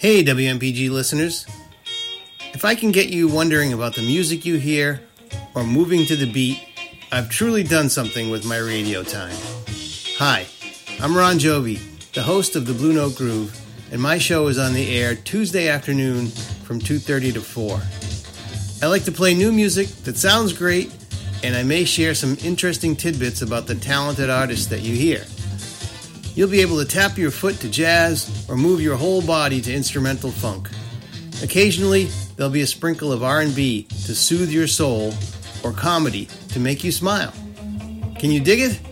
Hey, WMPG listeners. If I can get you wondering about the music you hear or moving to the beat, I've truly done something with my radio time. Hi, I'm Ron Jovi, the host of the Blue Note Groove, and my show is on the air Tuesday afternoon from 2:30 to 4. I like to play new music that sounds great, and I may share some interesting tidbits about the talented artists that you hear. You'll be able to tap your foot to jazz or move your whole body to instrumental funk. Occasionally, there'll be a sprinkle of R&B to soothe your soul or comedy to make you smile. Can you dig it?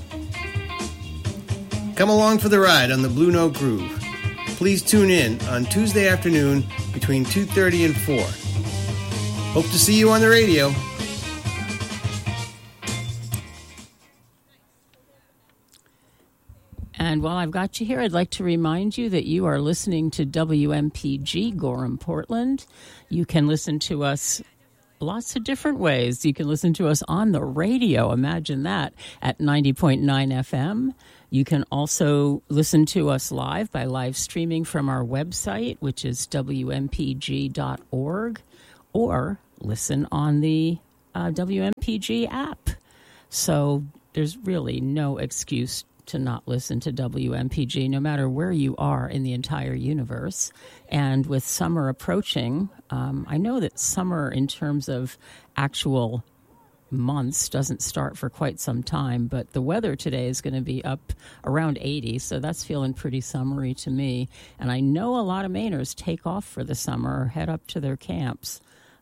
Come along for the ride on the Blue Note Groove. Please tune in on Tuesday afternoon between 2:30 and 4. Hope to see you on the radio. And while I've got you here, I'd like to remind you that you are listening to WMPG Gorham, Portland. You can listen to us lots of different ways. You can listen to us on the radio, imagine that, at 90.9 FM. You can also listen to us live by live streaming from our website, which is wmpg.org, or listen on the WMPG app. So there's really no excuse to not listen to WMPG, no matter where you are in the entire universe. And with summer approaching, I know that summer in terms of actual months doesn't start for quite some time, but the weather today is going to be up around 80, so that's feeling pretty summery to me. And I know a lot of Mainers take off for the summer or head up to their camps.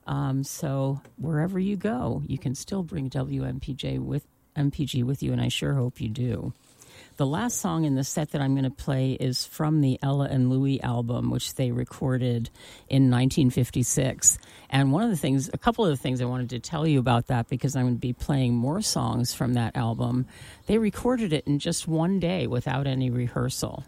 So wherever you go, you can still bring WMPG with you, and I sure hope you do. The last song in the set that I'm going to play is from the Ella and Louie album, which they recorded in 1956. And a couple of the things I wanted to tell you about that, because I'm going to be playing more songs from that album. They recorded it in just one day without any rehearsal.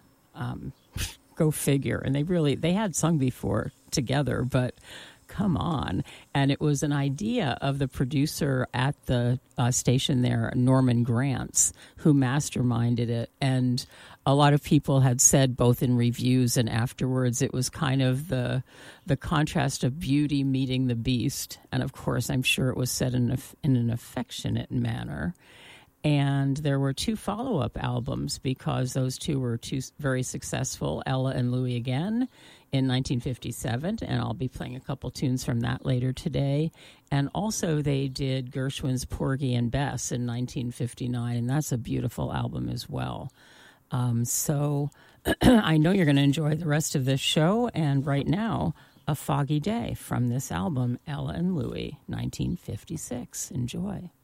Go figure. And they had sung before together, but come on. And it was an idea of the producer at the station there, Norman Granz, who masterminded it. And a lot of people had said, both in reviews and afterwards, it was kind of the contrast of Beauty meeting the Beast. And of course, I'm sure it was said in an affectionate manner. And there were two follow-up albums, because those two were two very successful, Ella and Louie Again in 1957, and I'll be playing a couple tunes from that later today. And also they did Gershwin's Porgy and Bess in 1959, and that's a beautiful album as well. So I know you're going to enjoy the rest of this show, and right now, A Foggy Day from this album, Ella and Louie, 1956. Enjoy.